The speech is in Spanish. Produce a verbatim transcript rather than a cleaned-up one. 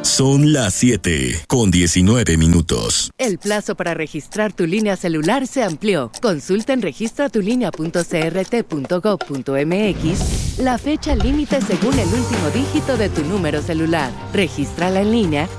Son las siete con diecinueve minutos. El plazo para registrar tu línea celular se amplió. Consulta en registratulínea punto c r t punto gov punto m x la fecha límite según el último dígito de tu número celular. Regístrala en línea